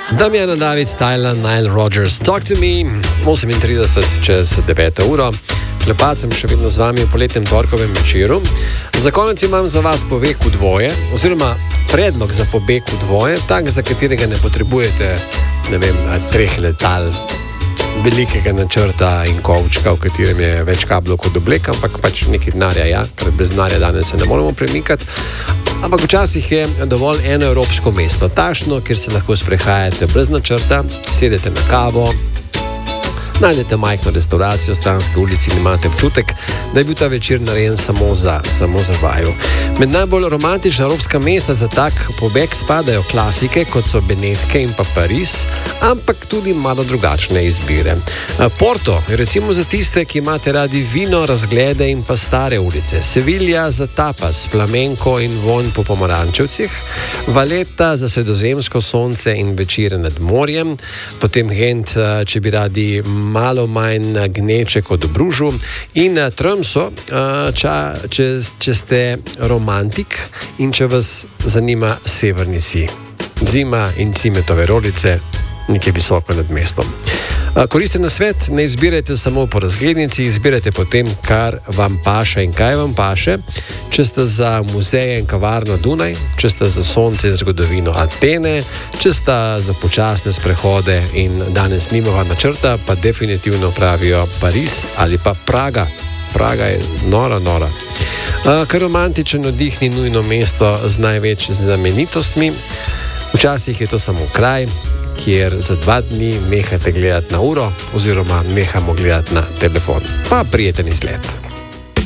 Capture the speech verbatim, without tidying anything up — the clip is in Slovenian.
Damjana David, Styla, Nile Rodgers, Talk to Me, osemintrideset čez deveto uro. Klepat sem še vedno z vami v poletnem torkovem večeru. Za konec imam za vas povek v dvoje, oziroma predlog za pobeg v dvoje, tak, za katerega ne potrebujete, ne vem, treh letal, velikega načrta in kovčka, v katerem je več kablov kot oblek, ampak pač nekaj denarja, ja, ker brez denarja danes se ne moremo premikati. Ampak včasih je dovolj eno evropsko mesto, takšno, kjer se lahko sprehajate brez načrta, sedete na kavo, najdete majhno restauracijo v stranski ulici in imate občutek, da je bil ta večer narejen samo za, samo za vaju. Med najbolj romantična evropska mesta za tak pobeg spadajo klasike, kot so Benetke in pa Pariz, ampak tudi malo drugačne izbire. Porto je recimo za tiste, ki imate radi vino, razglede in pa stare ulice. Sevilja za tapas, flamenko in vonj po pomarančevcih. Valetta za sredozemsko sonce in večere nad morjem. Potem Gent, če bi radi malo manj gneče kot v Bružu. In Tromsø, če, če ste romantik in če vas zanima severni sij. Zima in cimetove rolice, nekje visoko nad mestom. Koristen nasvet, ne izbirajte samo po razglednici, izbirajte po tem, kar vam paše in kaj vam paše. Če ste za muzeje in kavarno Dunaj, če ste za sonce in zgodovino Atene, če ste za počasne sprehode in danes nimava načrta, pa definitivno pravijo Pariz ali pa Praga. Praga je nora, nora. Kar romantičen oddih ni nujno mesto z največ znamenitostmi. Včasih je to samo kraj, kjer za dva dni nehate gledati na uro oziroma nehamo gledati na telefon. Pa prijeten izlet.